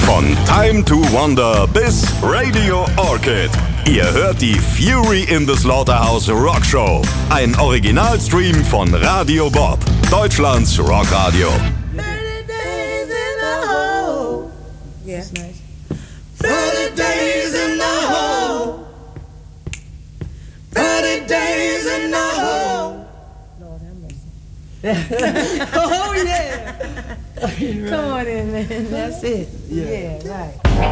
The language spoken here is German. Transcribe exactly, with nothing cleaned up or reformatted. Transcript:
Von Time to Wonder bis Radio Orchid. Ihr hört die Fury in the Slaughterhouse Rock Show. Ein Originalstream von Radio Bob, Deutschlands Rockradio. thirty days in the hole. Yeah. That's nice. thirty days in the hole. thirty days in the hole. Lord have mercy. Oh, yeah. Come on in, man. That's it. Yeah, yeah right.